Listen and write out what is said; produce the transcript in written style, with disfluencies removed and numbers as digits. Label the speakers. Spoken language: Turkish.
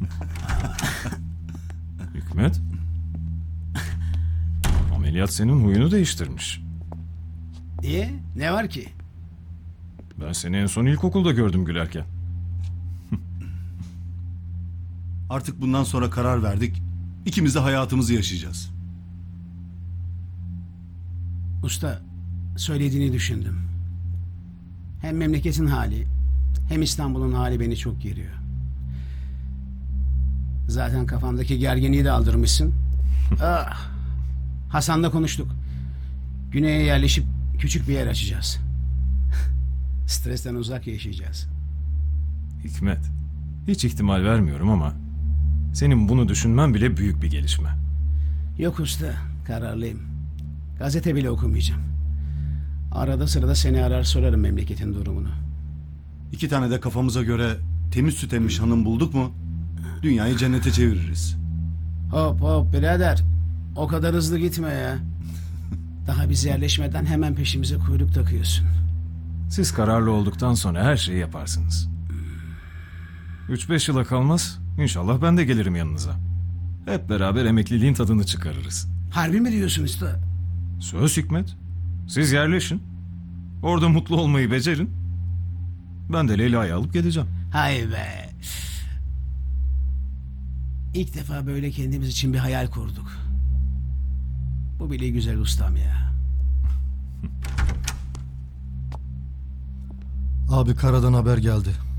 Speaker 1: Hikmet. Ameliyat senin huyunu değiştirmiş.
Speaker 2: Niye? Ne var ki?
Speaker 1: Ben seni en son ilkokulda gördüm gülerken.
Speaker 3: Artık bundan sonra karar verdik. İkimiz de hayatımızı yaşayacağız.
Speaker 2: Usta, söylediğini düşündüm. Hem memleketin hali, hem İstanbul'un hali beni çok geriyor. Zaten kafamdaki gerginliği de aldırmışsın. Ah, Hasan'la konuştuk. Güney'e yerleşip küçük bir yer açacağız. Stresten uzak yaşayacağız.
Speaker 1: Hikmet. Hiç ihtimal vermiyorum ama senin bunu düşünmen bile büyük bir gelişme.
Speaker 2: Yok usta, kararlıyım. Gazete bile okumayacağım. Arada sırada seni arar sorarım memleketin durumunu.
Speaker 3: 2 tane de kafamıza göre temiz süt emmiş hanım bulduk mu dünyayı cennete çeviririz.
Speaker 2: Hop hop birader. O kadar hızlı gitme ya. Daha biz yerleşmeden hemen peşimize kuyruk takıyorsun.
Speaker 1: Siz kararlı olduktan sonra her şeyi yaparsınız. 3-5 yıla kalmaz. İnşallah ben de gelirim yanınıza. Hep beraber emekliliğin tadını çıkarırız.
Speaker 2: Harbi mi diyorsun usta?
Speaker 1: Söz Hikmet. Siz yerleşin. Orada mutlu olmayı becerin. Ben de Leyla'yı alıp geleceğim.
Speaker 2: Hay be. İlk defa böyle kendimiz için bir hayal kurduk. Bu bile güzel ustam ya.
Speaker 4: Abi karadan haber geldi.